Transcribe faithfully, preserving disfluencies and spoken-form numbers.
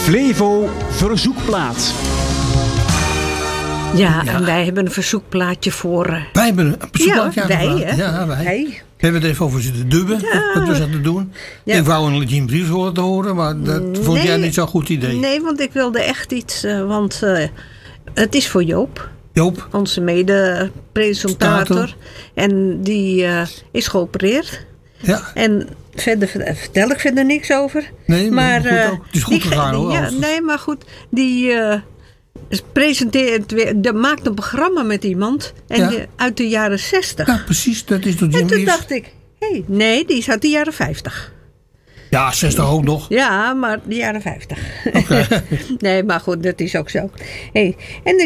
Flevo Verzoekplaat. Ja, Ja. en wij hebben een verzoekplaatje voor... uh, Wij hebben een verzoekplaatje Ja, wij, aangevraagd. hè. Ja, wij. Wij. We hebben er even over zitten dubben, wat we zaten doen. Ja. Ik wou een Legime Briefs laten horen, maar dat vond Nee. jij niet zo'n goed idee. Nee, want ik wilde echt iets... uh, want uh, het is voor Joop, Joop, onze mede-presentator. Presentator. En die uh, is geopereerd. ja. En verder ver- vertel ik verder niks over. Nee, maar goed uh, ook. Het is goed die- gegaan, hoor, Ja, als- nee, maar goed. Die uh, presenteert weer... De, maakt een programma met iemand. En Ja. die- uit de jaren zestig. Ja, precies, dat is door Jim en toen Briefs. dacht ik... Hé, hey, nee, die is uit de jaren vijftig. Ja, zestig ook nog. Ja, maar de jaren vijftig. Oké. Nee, maar goed, dat is ook zo. Hey, en